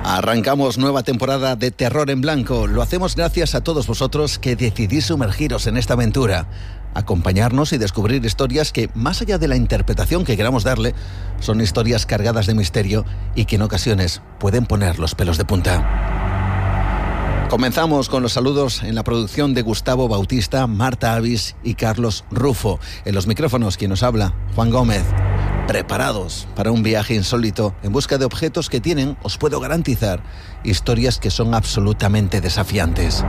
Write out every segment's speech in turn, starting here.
Arrancamos nueva temporada de Terror en Blanco. Lo hacemos gracias a todos vosotros que decidís sumergiros en esta aventura, acompañarnos y descubrir historias que, más allá de la interpretación que queramos darle, son historias cargadas de misterio y que en ocasiones pueden poner los pelos de punta. Comenzamos con los saludos en la producción de Gustavo Bautista, Marta Avis y Carlos Rufo. En los micrófonos, quien nos habla, Juan Gómez. Preparados para un viaje insólito en busca de objetos que tienen, os puedo garantizar, historias que son absolutamente desafiantes.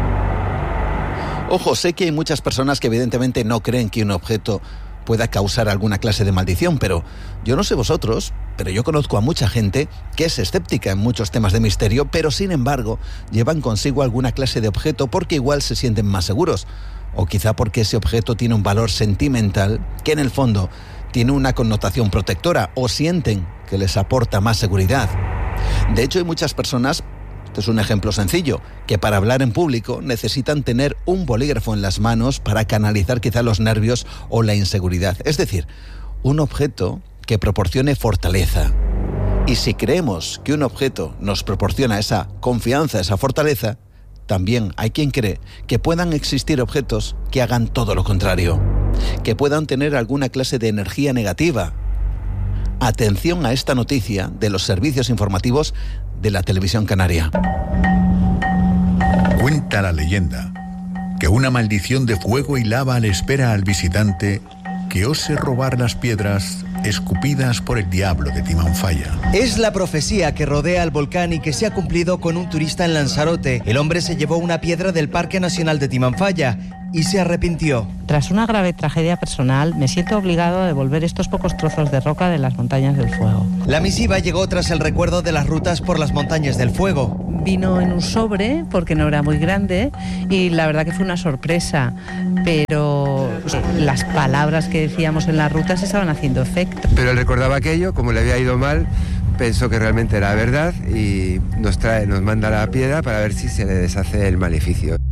Ojo, sé que hay muchas personas que evidentemente no creen que un objeto pueda causar alguna clase de maldición, pero yo no sé vosotros, pero yo conozco a mucha gente que es escéptica en muchos temas de misterio, pero sin embargo llevan consigo alguna clase de objeto porque igual se sienten más seguros, o quizá porque ese objeto tiene un valor sentimental que en el fondo tiene una connotación protectora o sienten que les aporta más seguridad. De hecho, hay muchas personas, este es un ejemplo sencillo, que para hablar en público necesitan tener un bolígrafo en las manos para canalizar quizá los nervios o la inseguridad. Es decir, un objeto que proporcione fortaleza. Y si creemos que un objeto nos proporciona esa confianza, esa fortaleza, también hay quien cree que puedan existir objetos que hagan todo lo contrario, que puedan tener alguna clase de energía negativa. Atención a esta noticia de los servicios informativos de la televisión canaria. Cuenta la leyenda que una maldición de fuego y lava le espera al visitante que ose robar las piedras escupidas por el diablo de Timanfaya. Es la profecía que rodea al volcán y que se ha cumplido con un turista en Lanzarote. El hombre se llevó una piedra del Parque Nacional de Timanfaya y se arrepintió. Tras una grave tragedia personal, me siento obligado a devolver estos pocos trozos de roca de las montañas del fuego. La misiva llegó tras el recuerdo de las rutas por las montañas del fuego. Vino en un sobre, porque no era muy grande, y la verdad que fue una sorpresa, pero las palabras que decíamos en las rutas estaban haciendo efecto. Pero él recordaba aquello, como le había ido mal, pensó que realmente era verdad y nos manda la piedra para ver si se le deshace el maleficio.